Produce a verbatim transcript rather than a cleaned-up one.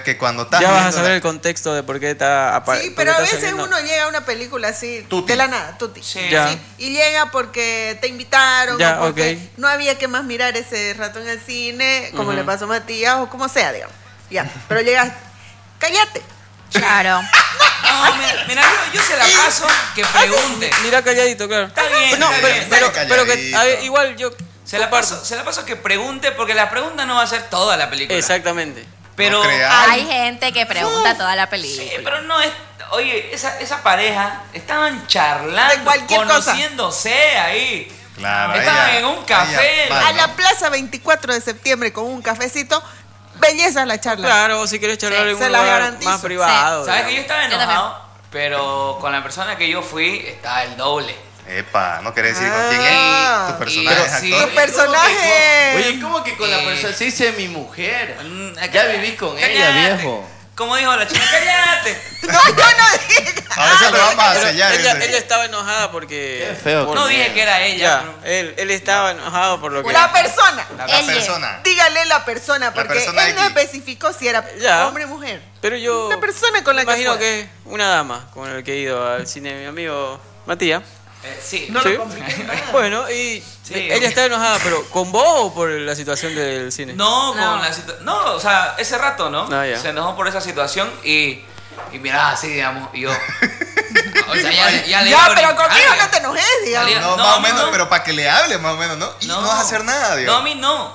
que cuando estás Ya vas a viendo saber la- el contexto de por qué está apa- Sí, por pero qué a está veces saliendo. uno llega a una película así, Tuti. de la nada, tuti. Sí. Ya. ¿sí? Y llega porque te invitaron, Ya, o porque ok. no había que más mirar ese rato en el cine, como Ujú. le pasó a Matías, o como sea, digamos. Ya, pero llegas, cállate. Claro. No, mira, mira, yo, yo se la paso que pregunte. Mira calladito, claro. Está bien, No, está pero, bien. pero, Está pero que calladito. a ver, igual yo Se la, comparto. paso, se la paso que pregunte porque la pregunta no va a ser toda la película. Exactamente. Pero, No creas. Hay gente que pregunta toda la sí, película. pero no es. Oye, esa, esa pareja estaban charlando, De cualquier cosa. conociéndose ahí. Claro, Estaban ella- en un café. ella va, A ¿no? la plaza veinticuatro de septiembre con un cafecito, belleza la charla. Claro, o si quieres charlar Sí, en se un las lugar garantizo. más privado. ¿Sabes que yo digamos. estaba Yo enojado? Pero con la persona que yo fui estaba el doble. Epa, no querés decir con Ah. quién es tu personaje Pero es sí. actor. Tu personaje. Oye, ¿cómo que con la Eh. persona? Se dice mi mujer. Mm, Ya vivís con ella, cállate. viejo. Como dijo la chica, cállate. No, yo no dije. A veces lo vamos a Pero sellar. ella, ese. ella estaba enojada porque. Qué feo por- No dije que era ella. Ya, pero- él, él estaba enojado por lo que. La persona. La Ella. persona. Dígale la persona, porque persona él no X. especificó si era Ya. hombre o mujer. Pero yo. La persona con la que imagino fue. que es una dama con el que he ido al cine, mi amigo Matías. Eh, sí. No Sí. lo compliques más. Bueno, y Sí. ella estaba enojada, pero ¿con vos o por la situación del cine? No, con No. la situación. No, o sea, ese rato, ¿no? Ah, ya. Se enojó por esa situación y. Y miraba así, digamos. Y yo. O sea, ya, le- ya le Ya, iba a pero brincar, conmigo ya. no te enojes, digamos. Salía- No, no, más a o mí menos, no. pero para que le hable, más o menos, ¿no? Y no, vas a hacer nada, No, a digamos. mí no.